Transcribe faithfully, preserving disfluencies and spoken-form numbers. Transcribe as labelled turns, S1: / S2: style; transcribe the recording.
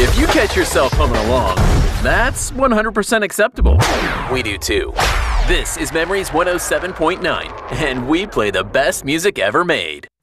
S1: If you catch yourself humming along, that's one hundred percent acceptable. We do too. This is Memories one oh seven point nine, and we play the best music ever made.